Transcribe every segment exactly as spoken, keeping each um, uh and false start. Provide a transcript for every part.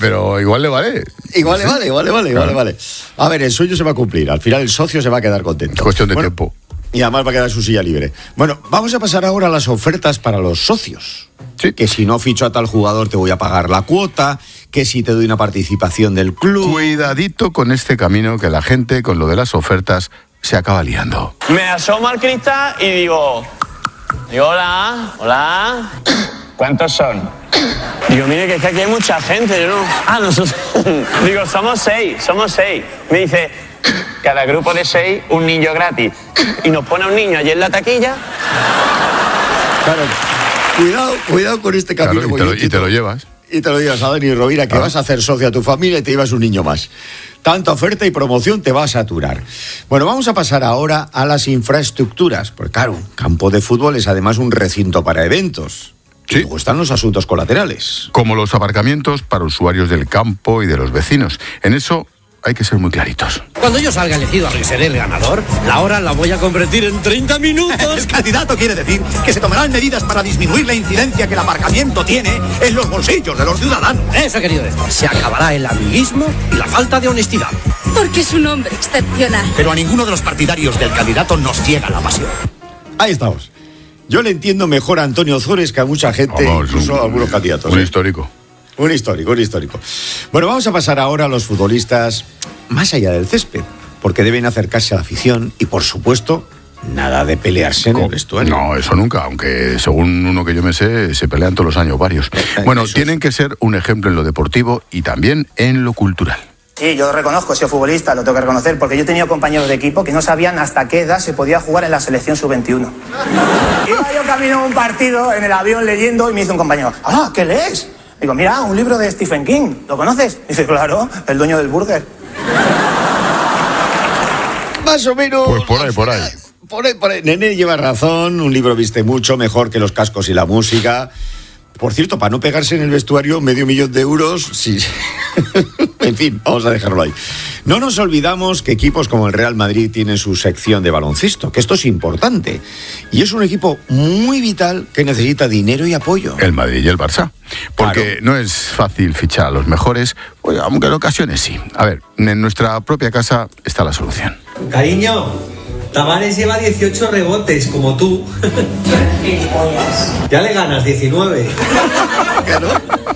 pero igual le vale. Igual le vale, igual le vale, igual le vale. A ver, el sueño se va a cumplir. Al final el socio se va a quedar contento. Es cuestión de bueno, tiempo. Y además va a quedar su silla libre. Bueno, vamos a pasar ahora a las ofertas para los socios. Sí. Que si no ficho a tal jugador te voy a pagar la cuota, que si te doy una participación del club. Cuidadito con este camino, que la gente con lo de las ofertas se acaba liando. Me asomo al cristal y digo, digo, hola, hola. ¿Cuántos son? Digo, mire, que es que aquí hay mucha gente, yo no... Ah, nosotros... Digo, somos seis, somos seis. Me dice, cada grupo de seis, un niño gratis. Y nos pone un niño allí en la taquilla. Claro, cuidado, cuidado con este camino. Claro, y, te lo, y te lo llevas. Y te lo llevas a Dani Rovira, que ah. vas a hacer socio a tu familia y te llevas un niño más. Tanta oferta y promoción te va a saturar. Bueno, vamos a pasar ahora a las infraestructuras. Porque claro, campo de fútbol es además un recinto para eventos. Sí. Y luego están los asuntos colaterales. Como los aparcamientos para usuarios del campo y de los vecinos. En eso hay que ser muy claritos. Cuando yo salga elegido a ser el ganador, la hora la voy a convertir en treinta minutos. El candidato quiere decir que se tomarán medidas para disminuir la incidencia que el aparcamiento tiene en los bolsillos de los ciudadanos. Eso he querido decir. Se acabará el amiguismo y la falta de honestidad. Porque es un hombre excepcional. Pero a ninguno de los partidarios del candidato nos ciega la pasión. Ahí estamos. Yo le entiendo mejor a Antonio Ozores que a mucha gente, vamos, incluso un, a algunos candidatos. Un ¿eh? histórico. Un histórico, un histórico. Bueno, vamos a pasar ahora a los futbolistas más allá del césped, porque deben acercarse a la afición y, por supuesto, nada de pelearse en el vestuario. No, eso nunca, aunque según uno que yo me sé, se pelean todos los años varios. Bueno, eso tienen es. que ser un ejemplo en lo deportivo y también en lo cultural. Sí, yo reconozco, he sido futbolista, lo tengo que reconocer, porque yo he tenido compañeros de equipo que no sabían hasta qué edad se podía jugar en la selección sub veintiuno. Iba yo camino a un partido en el avión leyendo y me dice un compañero, ¡ah, qué lees! Digo, mira, un libro de Stephen King, ¿lo conoces? Dice, claro, El dueño del burger. Más o menos... Pues por ahí, por ahí. Por ahí, por ahí. Nene lleva razón, un libro viste mucho, mejor que los cascos y la música. Por cierto, para no pegarse en el vestuario, medio millón de euros, sí. En fin, vamos a dejarlo ahí. No nos olvidamos que equipos como el Real Madrid tienen su sección de baloncesto, que esto es importante. Y es un equipo muy vital que necesita dinero y apoyo. El Madrid y el Barça. Porque claro, no es fácil fichar a los mejores, pues, aunque en ocasiones sí. A ver, en nuestra propia casa está la solución. Cariño, Tavares lleva dieciocho rebotes, como tú. Ya le ganas diecinueve. Claro.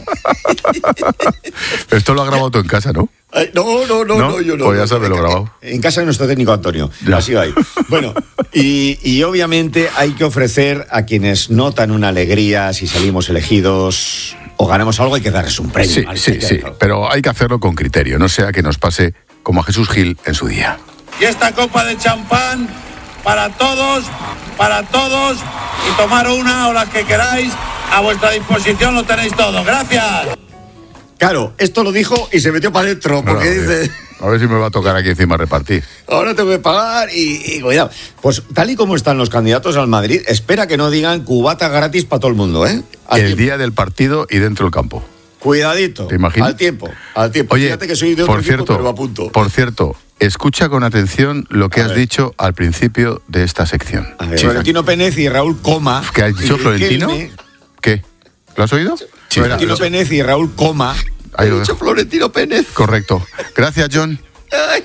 Esto lo ha grabado tú en casa, ¿no? Ay, no, no, no, no, no, yo no. Pues ya sabes, lo he grabado. En casa de nuestro técnico Antonio. Ya. Así va ahí. Bueno, y, y obviamente hay que ofrecer a quienes notan una alegría si salimos elegidos o ganamos algo, hay que darles un premio. Sí, sí, sí, pero hay que hacerlo con criterio, no sea que nos pase como a Jesús Gil en su día. Y esta copa de champán para todos, para todos, y tomar una o las que queráis, a vuestra disposición lo tenéis todo. Gracias. Claro, esto lo dijo y se metió para adentro, porque no, no, dice... A ver si me va a tocar aquí encima repartir. Ahora tengo que pagar y, y cuidado. Pues tal y como están los candidatos al Madrid, espera que no digan cubata gratis para todo el mundo, ¿eh? Al el tiempo. Día del partido y dentro del campo. Cuidadito. ¿Te imaginas? Al tiempo, al tiempo. Oye, fíjate que soy de otro por cierto, equipo, pero a punto. Por cierto, escucha con atención lo que a has ver. dicho al principio de esta sección. A ver, Florentino Pérez y Raúl Coma. ¿Qué has dicho, Florentino? ¿Qué? ¿Lo has oído? Sí, Florentino Pérez y Raúl Coma. Ahí lo dicho Florentino Pérez. Correcto. Gracias, John. Ay.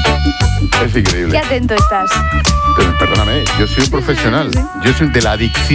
Es increíble. Qué atento estás. Pero, perdóname, yo soy un profesional. Yo soy de la adicción.